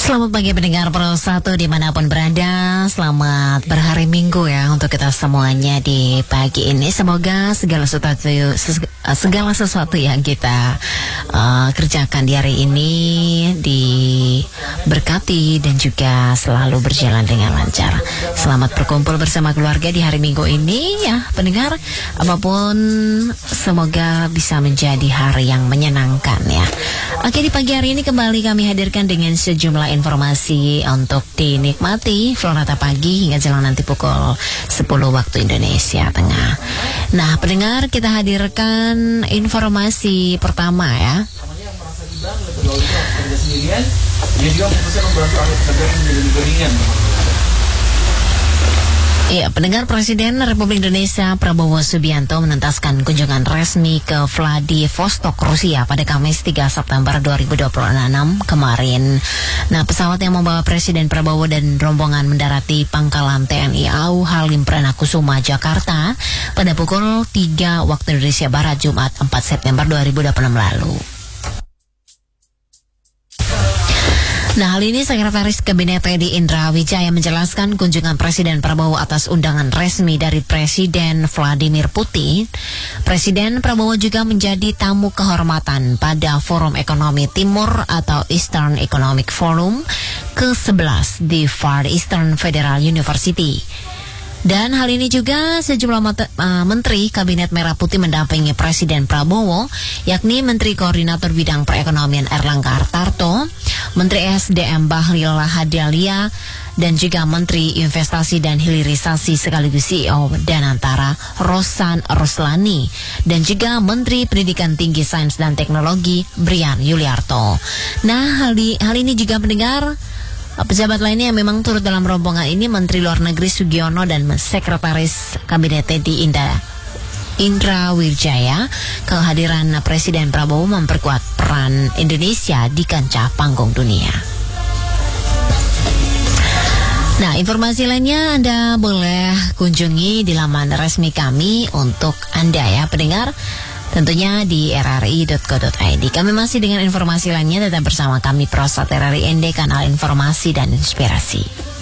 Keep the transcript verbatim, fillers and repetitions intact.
Selamat pagi pendengar Pro satu dimanapun berada. Selamat berhari Minggu ya untuk kita semuanya di pagi ini. Semoga segala sesuatu segala sesuatu yang kita uh, kerjakan di hari ini diberkati dan juga selalu berjalan dengan lancar. Selamat berkumpul bersama keluarga di hari Minggu ini ya pendengar. Apapun semoga bisa menjadi hari yang menyenangkan ya. Oke, di pagi hari ini kembali kami hadirkan dengan sejumlah informasi untuk dinikmati Florata pagi hingga jelang nanti pukul sepuluh waktu Indonesia Tengah. Nah, pendengar, kita hadirkan informasi pertama ya. Iya, pendengar, Presiden Republik Indonesia Prabowo Subianto menuntaskan kunjungan resmi ke Vladivostok, Rusia pada Kamis tiga September dua ribu dua puluh enam kemarin. Nah, pesawat yang membawa Presiden Prabowo dan rombongan mendarati Pangkalan T N I A U Halim Perdana Kusuma, Jakarta pada pukul tiga waktu Indonesia Barat Jumat empat September dua ribu dua puluh enam lalu. Nah, hal ini Sekretaris Kabinet Teddy Indra Wijaya menjelaskan kunjungan Presiden Prabowo atas undangan resmi dari Presiden Vladimir Putin. Presiden Prabowo juga menjadi tamu kehormatan pada Forum Ekonomi Timur atau Eastern Economic Forum ke sebelas di Far Eastern Federal University. Dan hal ini juga sejumlah uh, Menteri Kabinet Merah Putih mendampingi Presiden Prabowo, yakni Menteri Koordinator Bidang Perekonomian Erlangga Hartarto, Menteri S D M Bahlil Lahadalia, dan juga Menteri Investasi dan Hilirisasi sekaligus C E O Danantara Rosan Roslani, dan juga Menteri Pendidikan Tinggi Sains dan Teknologi Brian Yuliarto. Nah, hal, di, hal ini juga mendengar pejabat lainnya yang memang turut dalam rombongan ini, Menteri Luar Negeri Sugiono dan Sekretaris Kabinet Teddy Indra Indra Wijaya. Kehadiran Presiden Prabowo memperkuat peran Indonesia di kancah panggung dunia. Nah, informasi lainnya Anda boleh kunjungi di laman resmi kami untuk Anda ya pendengar, tentunya di r r i dot co dot i d. Kami masih dengan informasi lainnya, tetap bersama kami Prosat R R I N D, kanal informasi dan inspirasi.